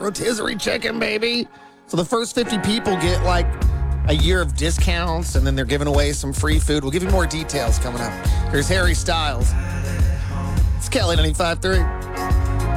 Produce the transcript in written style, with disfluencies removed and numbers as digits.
rotisserie chicken, baby. So the first 50 people get like a year of discounts, and then they're giving away some free food. We'll give you more details coming up. Here's Harry Styles. It's Kelly 95.3.